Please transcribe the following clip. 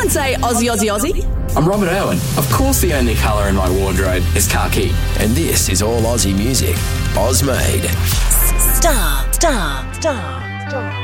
would say Aussie, Aussie, Aussie. I'm Robert Irwin. Of course the only colour in my wardrobe is khaki. And this is all Aussie music. Ozmade. Star.